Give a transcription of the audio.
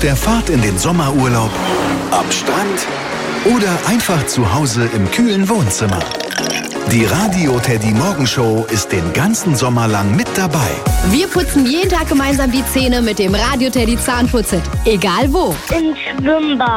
der Fahrt in den Sommerurlaub, am Strand oder einfach zu Hause im kühlen Wohnzimmer. Die Radio Teddy Morgenshow ist den ganzen Sommer lang mit dabei. Wir putzen jeden Tag gemeinsam die Zähne mit dem Radio Teddy Zahnputzhit. Egal wo. Im Schwimmbad.